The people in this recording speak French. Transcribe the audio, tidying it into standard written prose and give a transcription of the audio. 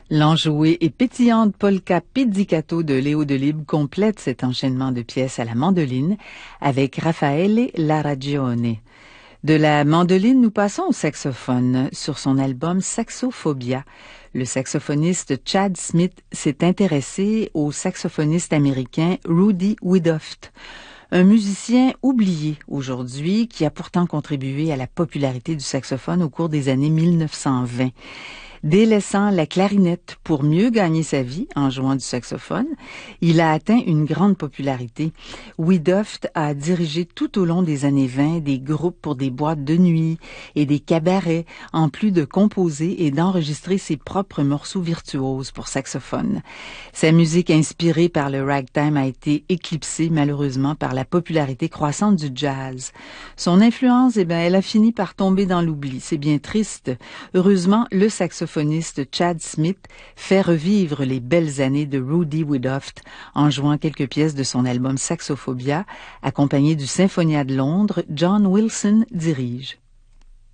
L'enjouée et pétillante polka pizzicato de Léo Delibes complète cet enchaînement de pièces à la mandoline avec Raffaele Laragione. De la mandoline, nous passons au saxophone. Sur son album Saxophobia, le saxophoniste Chad Smith s'est intéressé au saxophoniste américain Rudy Wiedoeft, un musicien oublié aujourd'hui qui a pourtant contribué à la popularité du saxophone au cours des années 1920. Délaissant la clarinette pour mieux gagner sa vie en jouant du saxophone, il a atteint une grande popularité. Wiedoeft a dirigé tout au long des années 20 des groupes pour des boîtes de nuit et des cabarets, en plus de composer et d'enregistrer ses propres morceaux virtuoses pour saxophone. Sa musique inspirée par le ragtime a été éclipsée malheureusement par la popularité croissante du jazz. Son influence, elle a fini par tomber dans l'oubli. C'est bien triste. Heureusement, le saxophoniste Chad Smith fait revivre les belles années de Rudy Wiedoeft en jouant quelques pièces de son album Saxophobia, accompagné du Symphonia de Londres. John Wilson dirige.